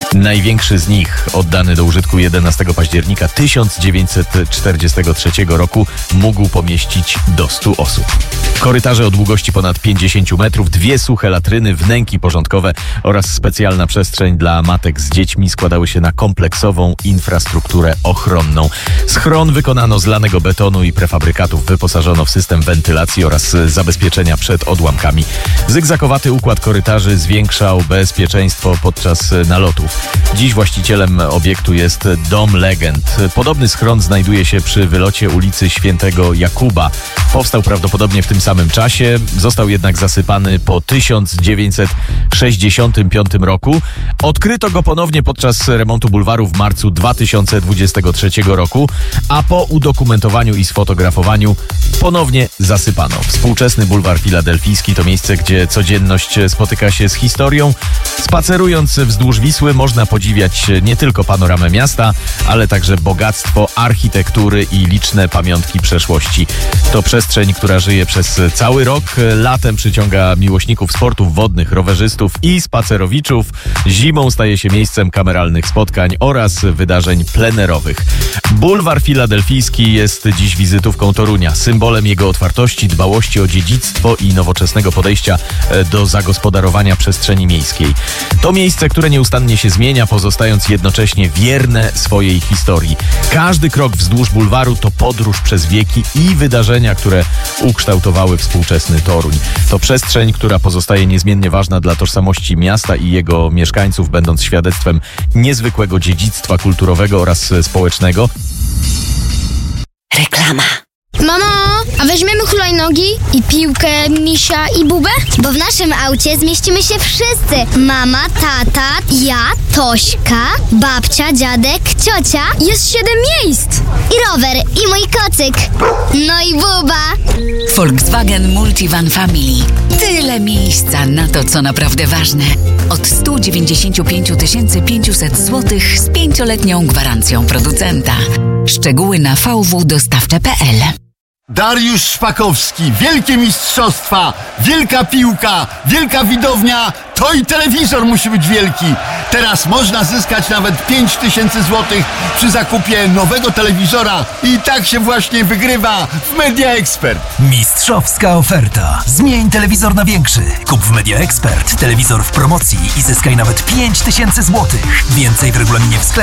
Największy z nich, oddany do użytku 11 października 1943 roku, mógł pomieścić do 100 osób. Korytarze o długości ponad 50 metrów, 2 suche latryny, wnęki porządkowe oraz specjalna przestrzeń dla matek z dziećmi składały się na kompleksową infrastrukturę ochronną. Schron wykonano z lanego betonu i prefabrykatów, wyposażono w system wentylacji oraz zabezpieczenia przed odłamkami. Zygzakowaty układ korytarzy zwiększał bezpieczeństwo podczas nalotów. Dziś właścicielem obiektu jest Dom Legend. Podobny schron znajduje się przy wylocie ulicy Świętego Jakuba. Powstał prawdopodobnie w tym samym czasie, został jednak zasypany po 1965 roku. Odkryto go ponownie podczas remontu bulwaru w marcu 2023 roku, a po udokumentowaniu i sfotografowaniu ponownie zasypano. Współczesny bulwar filadelfijski to miejsce, gdzie codzienność spotyka się z historią. Spacerując wzdłuż Wisły można podziwiać nie tylko panoramę miasta, ale także bogactwo architektury i liczne pamiątki przeszłości. To przestrzeń, która żyje przez cały rok. Latem przyciąga miłośników sportów wodnych, rowerzystów i spacerowiczów. Zimą staje się miejscem kameralnych spotkań oraz wydarzeń plenerowych. Bulwar filadelfijski jest dziś wizytówką Torunia, symbolem jego otwartości, dbałości o dziedzictwo i nowoczesnego podejścia do zagospodarowania przestrzeni miejskiej. To miejsce, które nieustannie się zmienia, pozostając jednocześnie wierne swojej historii. Każdy krok wzdłuż bulwaru to podróż przez wieki i wydarzenia, które ukształtowały współczesny Toruń. To przestrzeń, która pozostaje niezmiennie ważna dla tożsamości miasta i jego mieszkańców, będąc świadectwem niezwykłego dziedzictwa kulturowego oraz społecznego. Reklama. Mamo, a weźmiemy hulajnogi i piłkę, misia i bubę? Bo w naszym aucie zmieścimy się wszyscy. Mama, tata, ja, Tośka, babcia, dziadek, ciocia. Jest 7 miejsc. I rower, i mój kocyk. No i buba. Volkswagen Multivan Family. Tyle miejsca na to, co naprawdę ważne. Od 195 500 zł z 5-letnią gwarancją producenta. Szczegóły na vwdostawcze.pl. Dariusz Szpakowski, wielkie mistrzostwa, wielka piłka, wielka widownia, to i telewizor musi być wielki. Teraz można zyskać nawet 5000 zł przy zakupie nowego telewizora i tak się właśnie wygrywa w Media Expert. Mistrzowska oferta. Zmień telewizor na większy. Kup w Media Expert telewizor w promocji i zyskaj nawet 5000 zł. Więcej w regulaminie w sklepie.